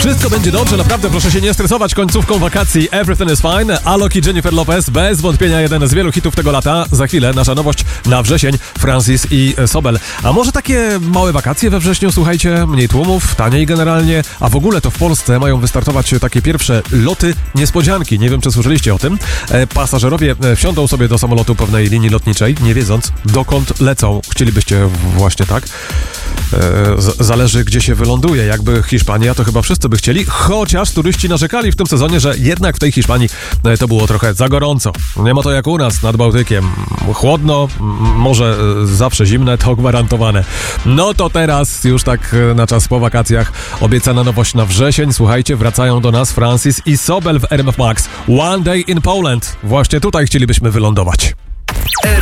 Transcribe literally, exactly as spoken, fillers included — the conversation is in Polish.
Wszystko będzie dobrze, naprawdę proszę się nie stresować końcówką wakacji. Everything is fine. Alok i Jennifer Lopez, bez wątpienia jeden z wielu hitów tego lata. Za chwilę nasza nowość na wrzesień, Francis i Sobel. A może takie małe wakacje we wrześniu, słuchajcie, mniej tłumów, taniej generalnie, a w ogóle to w Polsce mają wystartować takie pierwsze loty niespodzianki. Nie wiem, czy słyszeliście o tym. E, pasażerowie wsiądą sobie do samolotu pewnej linii lotniczej, nie wiedząc dokąd lecą. Chcielibyście właśnie tak? E, z- zależy, gdzie się wyląduje. Jakby Hiszpania, to chyba wszyscy by chcieli, chociaż turyści narzekali w tym sezonie, że jednak w tej Hiszpanii e, to było trochę za gorąco. Nie ma to jak u nas nad Bałtykiem. Chłodno, m- może e, zawsze zimne, to gwarantowane. No to teraz już tak e, na czas po wakacjach obiecana nowość na wrzesień. Słuchajcie, wracają do nas Francis i Sobel w R M F Max. One Day in Poland. Właśnie tutaj chcielibyśmy wylądować.